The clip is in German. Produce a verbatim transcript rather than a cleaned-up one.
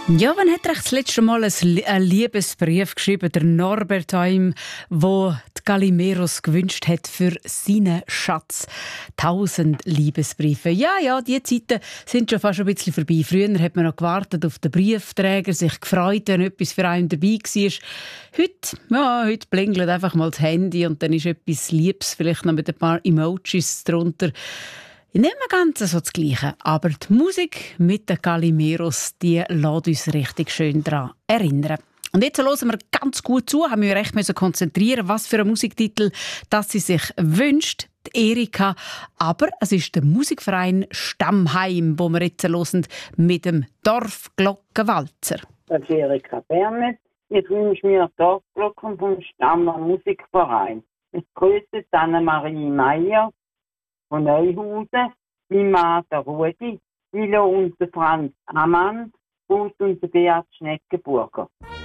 Ja, wann hat er das letzte Mal einen Liebesbrief geschrieben, der Norbert Heim, wo die Galimeros gewünscht hat für seinen Schatz? Tausend Liebesbriefe. Ja, ja, die Zeiten sind schon fast ein bisschen vorbei. Früher hat man noch gewartet auf den Briefträger, sich gefreut, wenn etwas für einen dabei war. Heute, ja, heute blingelt einfach mal das Handy und dann ist etwas Liebes, vielleicht noch mit ein paar Emojis drunter. Nicht mehr ganz so das Gleiche, aber die Musik mit den Galimeros, die lässt uns richtig schön daran erinnern. Und jetzt hören wir ganz gut zu, haben wir recht müssen konzentrieren, was für ein Musiktitel das sie sich wünscht, die Erika. Aber es ist der Musikverein Stammheim, wo wir jetzt hören, mit dem Dorfglockenwalzer. Das ist Erika Bernet. Ich wünsche mir Dorfglocken vom Stammer Musikverein. Ich grüße Anne-Marie Meier von Neuhausen, mein Mann der Rudi, Wilo und der Franz Amann und der Beat Schneckenburger.